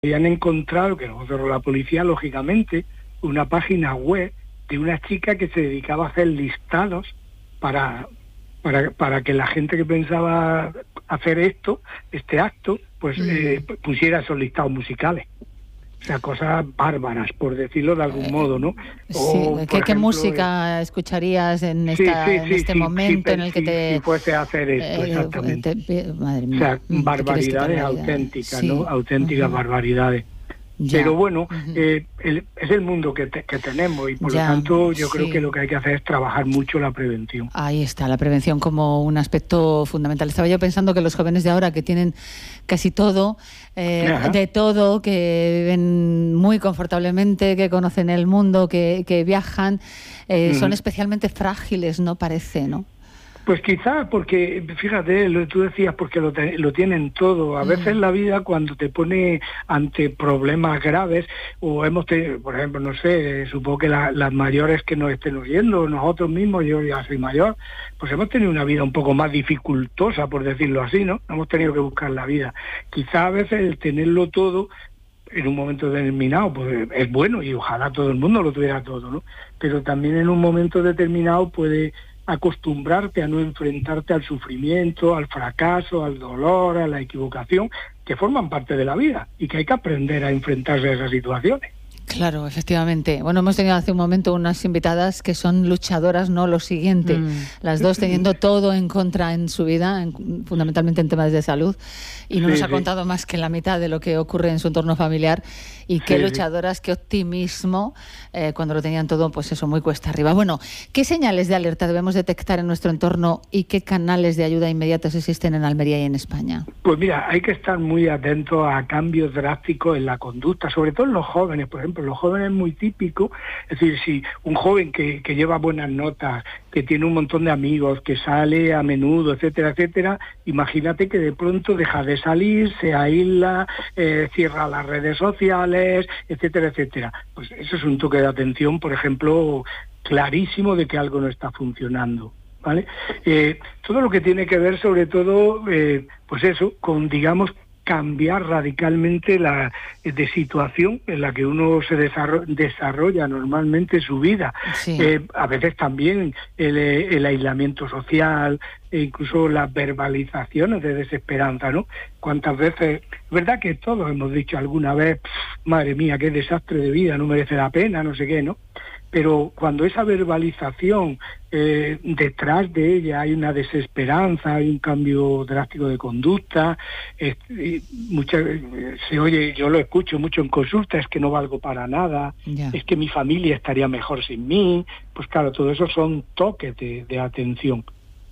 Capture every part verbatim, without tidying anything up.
habían encontrado, que nosotros, la policía, lógicamente, una página web de una chica que se dedicaba a hacer listados para, para, para que la gente que pensaba hacer esto, este acto, pues mm. eh, pusiera esos listados musicales. O sea, cosas bárbaras, por decirlo de algún modo, ¿no? O, sí, ¿qué, ejemplo, ¿qué música eh, escucharías en, esta, sí, sí, en este sí, momento sí, en el que sí, te... Si fuese a hacer esto, eh, exactamente. Te, madre mía. O sea, barbaridades auténticas, sí. ¿no? Auténticas uh-huh. barbaridades. Ya. Pero bueno, uh-huh. eh, el, es el mundo que, te, que tenemos y por ya, lo tanto yo sí. creo que lo que hay que hacer es trabajar mucho la prevención. Ahí está, la prevención como un aspecto fundamental. Estaba yo pensando que los jóvenes de ahora que tienen casi todo, eh, de todo, que viven muy confortablemente, que conocen el mundo, que, que viajan, eh, uh-huh. son especialmente frágiles, ¿no? Parece, ¿no? Pues quizás porque, fíjate, lo que tú decías, porque lo, te, lo tienen todo. A veces la vida, cuando te pone ante problemas graves, o hemos tenido, por ejemplo, no sé, supongo que la, las mayores que nos estén oyendo, nosotros mismos, yo ya soy mayor, pues hemos tenido una vida un poco más dificultosa, por decirlo así, ¿no? Hemos tenido que buscar la vida. Quizás a veces el tenerlo todo en un momento determinado, pues es bueno y ojalá todo el mundo lo tuviera todo, ¿no? Pero también en un momento determinado puede acostumbrarte a no enfrentarte al sufrimiento, al fracaso, al dolor, a la equivocación, que forman parte de la vida y que hay que aprender a enfrentarse a esas situaciones. Claro, efectivamente. Bueno, hemos tenido hace un momento unas invitadas que son luchadoras, no lo siguiente. Mm. Las dos teniendo todo en contra en su vida, en, fundamentalmente en temas de salud, y no sí, nos ha sí. contado más que la mitad de lo que ocurre en su entorno familiar. Y qué sí, luchadoras, sí. qué optimismo, eh, cuando lo tenían todo, pues eso, muy cuesta arriba. Bueno, ¿qué señales de alerta debemos detectar en nuestro entorno y qué canales de ayuda inmediatos existen en Almería y en España? Pues mira, hay que estar muy atentos a cambios drásticos en la conducta, sobre todo en los jóvenes, por ejemplo. Los jóvenes es muy típico, es decir, si un joven que, que lleva buenas notas, que tiene un montón de amigos, que sale a menudo, etcétera, etcétera, imagínate que de pronto deja de salir, se aísla, eh, cierra las redes sociales, etcétera, etcétera. Pues eso es un toque de atención, por ejemplo, clarísimo de que algo no está funcionando, ¿vale? Eh, todo lo que tiene que ver, sobre todo, eh, pues eso, con, digamos, cambiar radicalmente la de situación en la que uno se desarrolla, desarrolla normalmente su vida. Sí. Eh, a veces también el, el aislamiento social, e incluso las verbalizaciones de desesperanza, ¿no? Cuántas veces, es verdad que todos hemos dicho alguna vez, madre mía, qué desastre de vida, no merece la pena, no sé qué, ¿no? Pero cuando esa verbalización, eh, detrás de ella hay una desesperanza, hay un cambio drástico de conducta, eh, muchas, eh, se oye, yo lo escucho mucho en consulta, es que no valgo para nada, yeah. es que mi familia estaría mejor sin mí, pues claro, todo eso son toques de, de atención.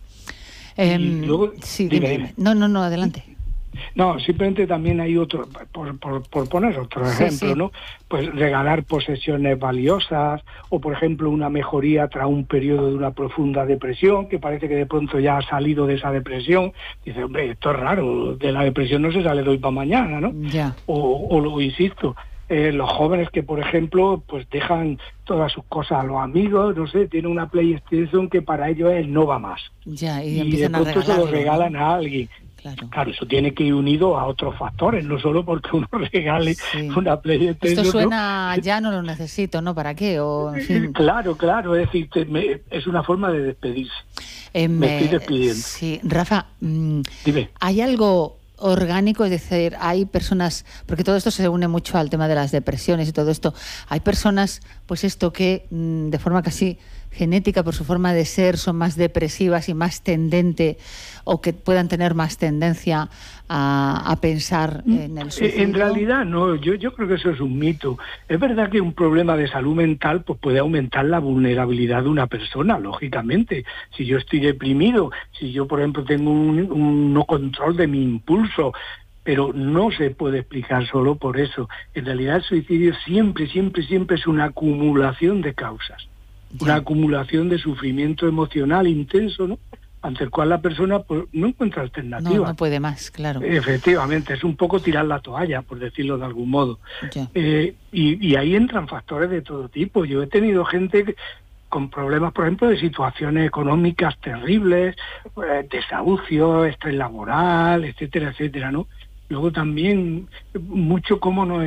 Eh, y luego, sí, dime, dime. No, no, no, adelante. No, simplemente también hay otro, por, por, por poner otro ejemplo, sí, sí. ¿no? Pues regalar posesiones valiosas, o por ejemplo una mejoría tras un periodo de una profunda depresión, que parece que de pronto ya ha salido de esa depresión. Dice, hombre, esto es raro, de la depresión no se sale de hoy para mañana, ¿no? Ya. O, o lo insisto, eh, los jóvenes que, por ejemplo, pues dejan todas sus cosas a los amigos, no sé, tienen una PlayStation que para ellos es no va más. Ya, y, y de pronto se lo regalan ¿no? a alguien. Claro. claro, eso tiene que ir unido a otros factores, no solo porque uno regale sí. una PlayStation. Esto suena, ¿no? Ya no lo necesito, ¿no? ¿Para qué? O, en fin. Claro, claro, es decir, te, me, es una forma de despedirse. Eh, me, me estoy despidiendo. Sí, Rafa, mmm, dime. ¿Hay algo orgánico? Es decir, hay personas, porque todo esto se une mucho al tema de las depresiones y todo esto, hay personas, pues esto que mmm, de forma casi genética, por su forma de ser, son más depresivas y más tendente, o que puedan tener más tendencia a, a pensar en el suicidio. En realidad no, yo, yo creo que eso es un mito. Es verdad que un problema de salud mental pues puede aumentar la vulnerabilidad de una persona, lógicamente. Si yo estoy deprimido, si yo por ejemplo tengo un, un no control de mi impulso, pero no se puede explicar solo por eso. En realidad el suicidio siempre, siempre, siempre es una acumulación de causas. Ya. Una acumulación de sufrimiento emocional intenso, ¿no? Ante el cual la persona pues, no encuentra alternativa. No, no puede más, claro. Efectivamente, es un poco tirar la toalla, por decirlo de algún modo. Eh, y, y ahí entran factores de todo tipo. Yo he tenido gente que, con problemas, por ejemplo, de situaciones económicas terribles, eh, desahucio, estrés laboral, etcétera, etcétera, ¿no? luego también mucho cómo nos